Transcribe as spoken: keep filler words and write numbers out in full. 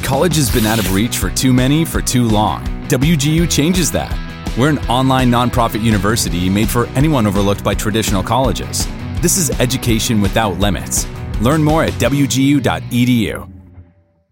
College has been out of reach for too many for too long. W G U changes that. We're an online nonprofit university made for anyone overlooked by traditional colleges. This is education without limits. Learn more at W G U dot E D U.